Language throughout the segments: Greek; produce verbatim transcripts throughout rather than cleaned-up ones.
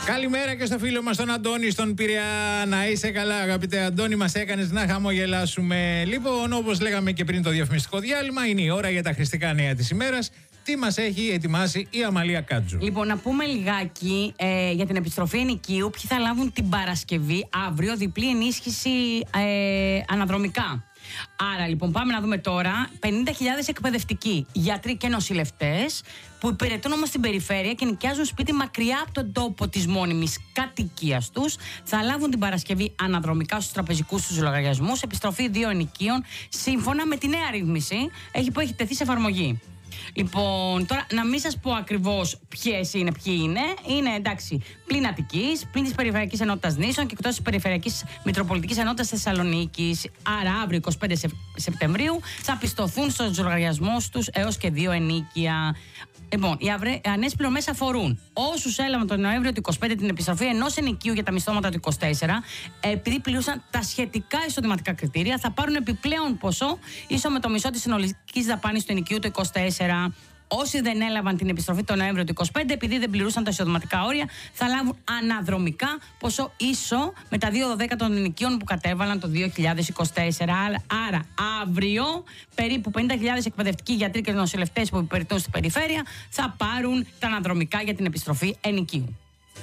Καλημέρα και στο φίλο μας τον Αντώνη στον Πειραιά. Να είσαι καλά, αγαπητέ Αντώνη, μας έκανες να χαμογελάσουμε. Λοιπόν, όπως λέγαμε και πριν το διαφημιστικό διάλειμμα, είναι η ώρα για τα χρηστικά νέα της ημέρας. Τι μας έχει ετοιμάσει η Αμαλία Κάτζου? Λοιπόν, να πούμε λιγάκι ε, για την επιστροφή ενοικίου. Ποιοι θα λάβουν την Παρασκευή, αύριο, διπλή ενίσχυση ε, αναδρομικά. Άρα, λοιπόν, πάμε να δούμε τώρα. πενήντα χιλιάδες εκπαιδευτικοί, γιατροί και νοσηλευτές που υπηρετούν όμως στην περιφέρεια και νοικιάζουν σπίτι μακριά από τον τόπο της μόνιμης κατοικίας τους, θα λάβουν την Παρασκευή αναδρομικά στους τραπεζικούς τους λογαριασμούς επιστροφή δύο ενοικίων σύμφωνα με τη νέα ρύθμιση που έχει τεθεί σε εφαρμογή. Λοιπόν, τώρα να μην σας πω ακριβώς ποιες είναι, ποιοι είναι. Είναι εντάξει, πλην Αττικής, πλην της Περιφερειακής Ενότητας Νήσων και εκτός της Περιφερειακής Μητροπολιτικής Ενότητας Θεσσαλονίκης. Άρα, αύριο εικοστή πέμπτη Σεπτεμβρίου θα πιστωθούν στους λογαριασμούς τους έως και δύο ενίκια. Λοιπόν, οι νέες πληρωμές αφορούν όσους έλαβαν τον Νοέμβριο του είκοσι πέντε την επιστροφή ενός ενοικίου για τα μισθώματα του είκοσι τέσσερα, επειδή πληρούσαν τα σχετικά εισοδηματικά κριτήρια, θα πάρουν επιπλέον ποσό ίσο με το μισό της συνολικής δαπάνης του ενοικίου του είκοσι τέσσερα. Όσοι δεν έλαβαν την επιστροφή τον Νοέμβριο του είκοσι πέντε, επειδή δεν πληρούσαν τα εισοδηματικά όρια, θα λάβουν αναδρομικά ποσό ίσο με τα δύο δέκα των ενοικίων που κατέβαλαν το δύο χιλιάδες είκοσι τέσσερα. Άρα, αύριο, περίπου πενήντα χιλιάδες εκπαιδευτικοί, γιατροί και νοσηλευτές που υπηρετούν στην περιφέρεια θα πάρουν τα αναδρομικά για την επιστροφή ενοικίου.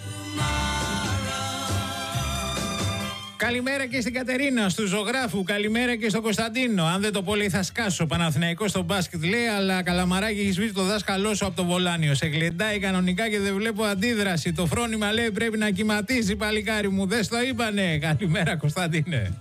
Καλημέρα και στην Κατερίνα, στου ζωγράφου. Καλημέρα και στον Κωνσταντίνο. Αν δεν το πω, λέει, θα σκάσω. Παναθηναϊκός στο μπάσκετ, λέει, αλλά καλαμαράκι έχει σβήσει το δάσκαλό σου από το βολάνιο. Σε γλεντάει κανονικά και δεν βλέπω αντίδραση. Το φρόνημα, λέει, πρέπει να κυματίσει, παλικάρι μου. Δεν το είπανε. Καλημέρα, Κωνσταντίνε.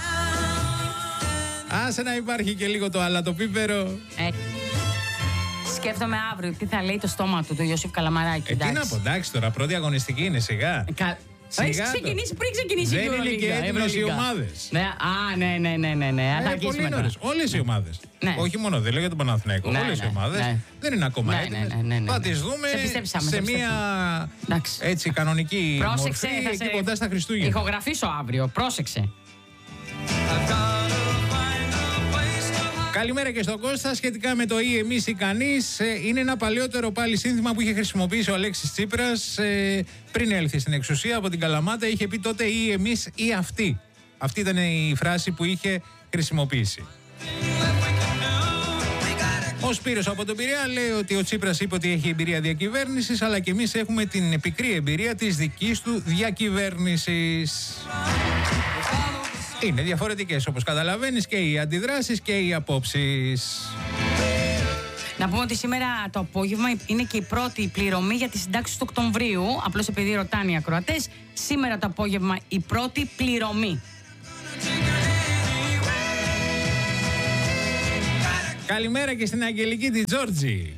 Άσε να υπάρχει και λίγο το αλατοπίπερο. Ε, σκέφτομαι αύριο τι θα λέει το στόμα του, του Ιωσήφ Καλαμαράκη. Ε, τι να πω, εντάξει τώρα, πρώτη αγωνιστική είναι, σιγά. Κα... Έχει ξεκινήσει πριν ξεκινήσει η Ευρωλίγα. Δεν είναι και έτοιμες οι ομάδες. Ναι, α, ναι, ναι, ναι, ναι, ναι. Ε, πολύ νωρίς. Όλες οι ομάδες. Ναι. Όχι μόνο, δεν λέω για τον Παναθηναϊκό. Ναι, όλες ναι, οι ομάδες ναι. δεν είναι ακόμα ναι, έτοιμες. ναι, ναι, ναι, ναι. Θα τις δούμε σε, σε, σε μια έτσι, κανονική πρόσεξε, μορφή θα εκεί σε... κοντά στα Χριστούγεννα. Ηχογραφήσω αύριο. Πρόσεξε. Καλημέρα και στον Κώστα. Σχετικά με το ή εμείς ή κανείς, είναι ένα παλαιότερο πάλι σύνθημα που είχε χρησιμοποιήσει ο Αλέξης Τσίπρας πριν έλθει στην εξουσία από την Καλαμάτα. Είχε πει τότε ή εμείς ή αυτοί. Αυτή ήταν η φράση που είχε χρησιμοποιήσει. Ο Σπύρος από τον Πειραιά λέει ότι ο Τσίπρας είπε ότι έχει εμπειρία διακυβέρνησης, αλλά και εμείς έχουμε την επικρή εμπειρία της δικής του διακυβέρνησης. Είναι διαφορετικές, όπως καταλαβαίνεις, και οι αντιδράσεις και οι απόψεις. Να πούμε ότι σήμερα το απόγευμα είναι και η πρώτη πληρωμή για τις συντάξεις του Οκτωβρίου. Απλώς επειδή ρωτάνε οι ακροατές, σήμερα το απόγευμα η πρώτη πληρωμή. Καλημέρα και στην Αγγελική τη Τζόρτζη.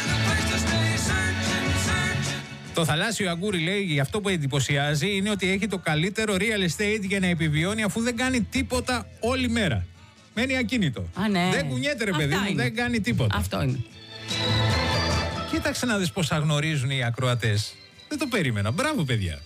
Το θαλάσσιο αγκούρι, λέει, αυτό που εντυπωσιάζει είναι ότι έχει το καλύτερο real estate για να επιβιώνει, αφού δεν κάνει τίποτα όλη μέρα. Μένει ακίνητο. Α, ναι. Δεν κουνιέται, ρε παιδί μου, δεν κάνει τίποτα. Αυτό είναι. Κοίταξε να δεις πώς αγνωρίζουν οι ακροατές. Δεν το περίμενα. Μπράβο, παιδιά.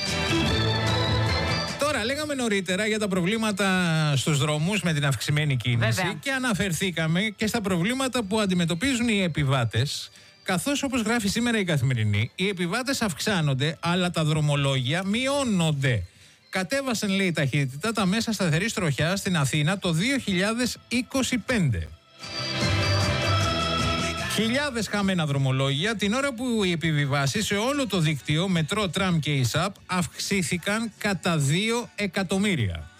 Τώρα, λέγαμε νωρίτερα για τα προβλήματα στους δρόμους με την αυξημένη κίνηση. Βέβαια. Και αναφερθήκαμε και στα προβλήματα που αντιμετωπίζουν οι επιβάτες. Καθώς, όπως γράφει σήμερα η Καθημερινή, οι επιβάτες αυξάνονται, αλλά τα δρομολόγια μειώνονται. Κατέβασαν, λέει, ταχύτητα τα μέσα σταθερής τροχιά στην Αθήνα το δύο χιλιάδες είκοσι πέντε. Χιλιάδες χαμένα δρομολόγια την ώρα που οι επιβιβάσεις σε όλο το δίκτυο μετρό, τραμ και ΙΣΑΠ αυξήθηκαν κατά δύο εκατομμύρια.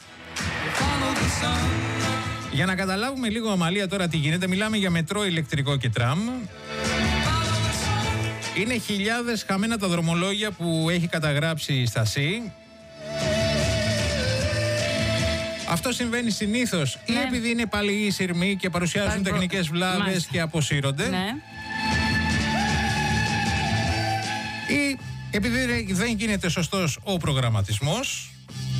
Για να καταλάβουμε λίγο, Αμαλία, τώρα τι γίνεται, μιλάμε για μετρό, ηλεκτρικό και τραμ. Είναι χιλιάδες χαμένα τα δρομολόγια που έχει καταγράψει η Στασή. Αυτό συμβαίνει συνήθως, ναι, ή επειδή είναι παλαιοί σειρμοί και παρουσιάζουν Πάλι τεχνικές προ... βλάβες Μάλιστα. και αποσύρονται, ναι, ή επειδή δεν γίνεται σωστός ο προγραμματισμός.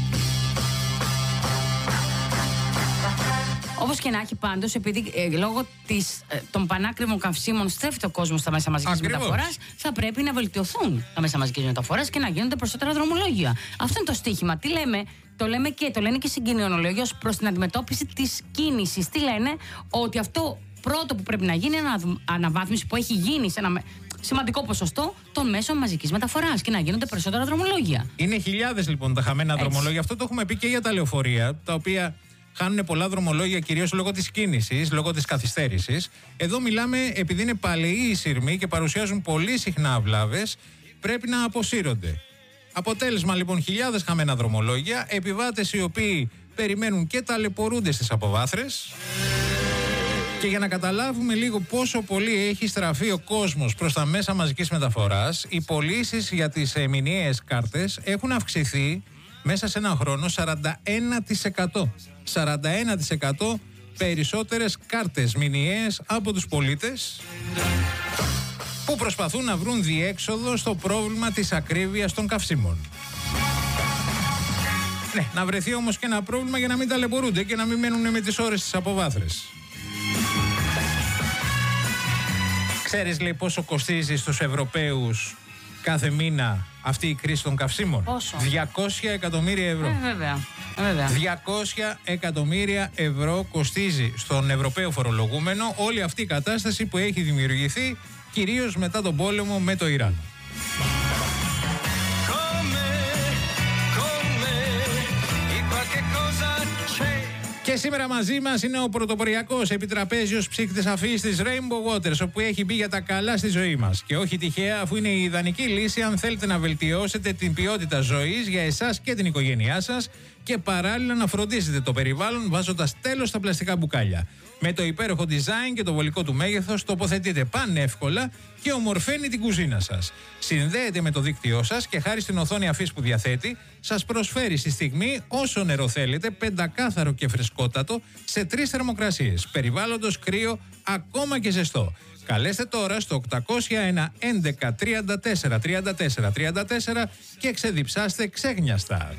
Όπως και να έχει, πάντως, επειδή ε, λόγω της, ε, των πανάκριβων καυσίμων στρέφεται ο κόσμος στα μέσα μαζικής μεταφοράς, θα πρέπει να βελτιωθούν τα μέσα μαζικής μεταφοράς και να γίνονται περισσότερα δρομολόγια. Αυτό είναι το στίχημα. Τι λέμε, το λέμε και το λένε και συγκοινωνιολόγοι ως προς την αντιμετώπιση της κίνησης. Τι λένε, ότι αυτό πρώτο που πρέπει να γίνει είναι αναβάθμιση που έχει γίνει σε ένα, σημαντικό ποσοστό των μέσων μαζικής μεταφοράς και να γίνονται περισσότερα δρομολόγια. Είναι χιλιάδες λοιπόν τα χαμένα Έτσι. δρομολόγια. Αυτό το έχουμε πει και για τα λεωφορεία, τα οποία χάνουν πολλά δρομολόγια κυρίως λόγω της κίνησης, λόγω της καθυστέρησης. Εδώ μιλάμε επειδή είναι παλαιοί οι σειρμοί και παρουσιάζουν πολύ συχνά βλάβες, πρέπει να αποσύρονται. Αποτέλεσμα λοιπόν χιλιάδες χαμένα δρομολόγια, επιβάτες οι οποίοι περιμένουν και ταλαιπωρούνται στις αποβάθρες. Και για να καταλάβουμε λίγο πόσο πολύ έχει στραφεί ο κόσμος προς τα μέσα μαζικής μεταφοράς, οι πωλήσεις για τις ε, μηνιαίες κάρτες έχουν αυξηθεί μέσα σε ένα χρόνο σαράντα ένα τοις εκατό. σαράντα ένα τοις εκατό περισσότερες κάρτες μηνιαίες από τους πολίτες που προσπαθούν να βρουν διέξοδο στο πρόβλημα της ακρίβειας των καυσίμων. Ναι, να βρεθεί όμως και ένα πρόβλημα για να μην ταλαιπωρούνται και να μην μένουν με τις ώρες στις αποβάθρες. Ξέρεις, λέει, πόσο κοστίζει στους Ευρωπαίους κάθε μήνα αυτή η κρίση των καυσίμων? Πόσο? διακόσια εκατομμύρια ευρώ. Ε, βέβαια. βέβαια. διακόσια εκατομμύρια ευρώ κοστίζει στον Ευρωπαίο φορολογούμενο όλη αυτή η κατάσταση που έχει δημιουργηθεί κυρίως μετά τον πόλεμο με το Ιράν. Και σήμερα μαζί μας είναι ο πρωτοποριακός επιτραπέζιος ψύκτης αφής της Rainbow Waters, όπου έχει μπει για τα καλά στη ζωή μας. Και όχι τυχαία, αφού είναι η ιδανική λύση αν θέλετε να βελτιώσετε την ποιότητα ζωής για εσάς και την οικογένειά σας και παράλληλα να φροντίσετε το περιβάλλον βάζοντας τέλος στα πλαστικά μπουκάλια. Με το υπέροχο design και το βολικό του μέγεθος τοποθετείτε πανεύκολα και ομορφαίνει την κουζίνα σας. Συνδέεται με το δίκτυό σας και χάρη στην οθόνη αφής που διαθέτει, σας προσφέρει στη στιγμή όσο νερό θέλετε, πεντακάθαρο και φρεσκότατο σε τρεις θερμοκρασίες, περιβάλλοντος κρύο, ακόμα και ζεστό. Καλέστε τώρα στο οκτακόσια ένα έντεκα τριάντα τέσσερα τριάντα τέσσερα τριάντα τέσσερα και ξεδιψάστε ξέγνιαστα.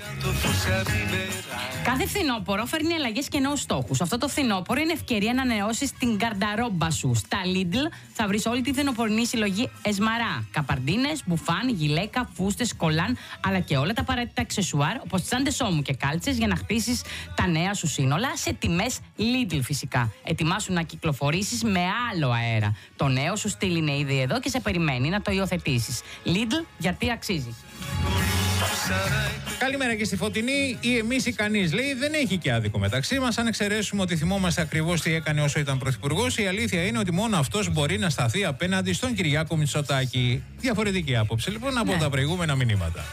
Κάθε φθινόπωρο φέρνει αλλαγές και νέους στόχους. Αυτό το φθινόπωρο είναι ευκαιρία να ανανεώσεις την γκαρνταρόμπα σου. Στα Lidl θα βρεις όλη τη φθινοπορεινή συλλογή εσμαρά. Καπαρντίνες, μπουφάν, γυλαίκα, φούστες, κολάν, αλλά και όλα τα απαραίτητα αξεσουάρ, όπως τσάντες ώμου και κάλτσες, για να χτίσεις τα νέα σου σύνολα σε τιμές Lidl φυσικά. Ετοιμάσου να κυκλοφορήσεις με άλλο αέρα. Το νέο σου στυλ είναι ήδη εδώ και σε περιμένει να το υιοθετήσεις. Lidl, γιατί αξίζει. Καλημέρα και στη Φωτεινή. Η εμείς ή κανείς, λέει, δεν έχει και άδικο μεταξύ μας. Αν εξαιρέσουμε ότι θυμόμαστε ακριβώς τι έκανε όσο ήταν πρωθυπουργός, η αλήθεια είναι ότι μόνο αυτός μπορεί να σταθεί απέναντι στον Κυριάκο Μητσοτάκη. Διαφορετική άποψη λοιπόν από ναι. τα προηγούμενα μηνύματα.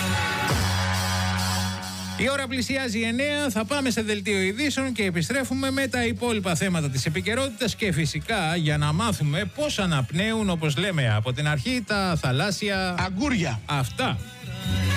Η ώρα πλησιάζει εννέα, θα πάμε σε δελτίο ειδήσεων και επιστρέφουμε με τα υπόλοιπα θέματα της επικαιρότητας και φυσικά για να μάθουμε πώς αναπνέουν, όπως λέμε από την αρχή, τα θαλάσσια αγκούρια. Αυτά.